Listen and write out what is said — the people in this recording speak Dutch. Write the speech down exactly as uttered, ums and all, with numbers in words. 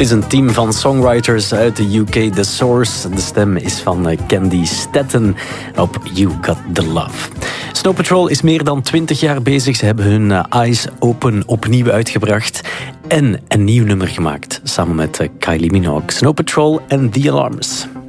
Het is een team van songwriters uit de U K, The Source. De stem is van Candy Statten op You Got The Love. Snow Patrol is meer dan twintig jaar bezig. Ze hebben hun Eyes Open opnieuw uitgebracht en een nieuw nummer gemaakt samen met Kylie Minogue. Snow Patrol en The Alarms.